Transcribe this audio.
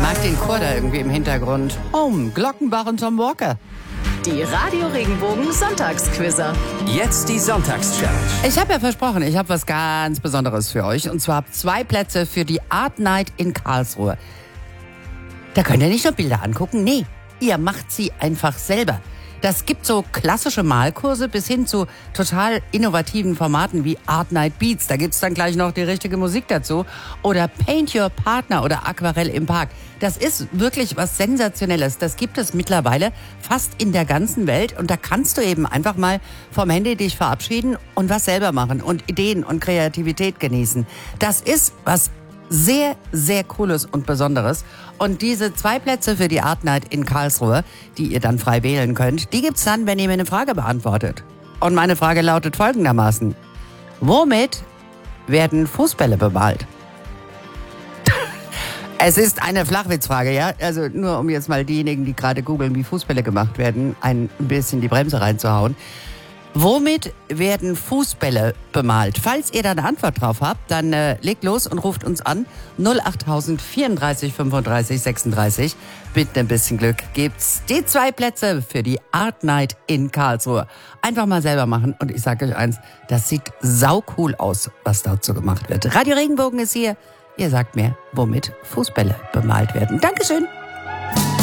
mag den Chor da irgendwie im Hintergrund. Glockenbach und Tom Walker. Die Radio Regenbogen Sonntagsquizzer. Jetzt die Sonntagschallenge. Ich habe ja versprochen, ich habe was ganz Besonderes für euch. Und zwar 2 Plätze für die Art Night in Karlsruhe. Da könnt ihr nicht nur Bilder angucken, nee, ihr macht sie einfach selber. Das gibt so klassische Malkurse bis hin zu total innovativen Formaten wie Art Night Beats. Da gibt's dann gleich noch die richtige Musik dazu. Oder Paint Your Partner oder Aquarell im Park. Das ist wirklich was Sensationelles. Das gibt es mittlerweile fast in der ganzen Welt. Und da kannst du eben einfach mal vom Handy dich verabschieden und was selber machen und Ideen und Kreativität genießen. Das ist was sehr, sehr Cooles und Besonderes. Und diese 2 Plätze für die Art Night in Karlsruhe, die ihr dann frei wählen könnt, die gibt's dann, wenn ihr mir eine Frage beantwortet. Und meine Frage lautet folgendermaßen: Womit werden Fußbälle bemalt? Es ist eine Flachwitzfrage, ja? Also nur um jetzt mal diejenigen, die gerade googeln, wie Fußbälle gemacht werden, ein bisschen die Bremse reinzuhauen. Womit werden Fußbälle bemalt? Falls ihr da eine Antwort drauf habt, dann legt los und ruft uns an. 08000 34 35 36. Mit ein bisschen Glück gibt's die 2 Plätze für die Art Night in Karlsruhe. Einfach mal selber machen und ich sage euch eins, das sieht saucool aus, was dazu gemacht wird. Radio Regenbogen ist hier. Ihr sagt mir, womit Fußbälle bemalt werden. Dankeschön.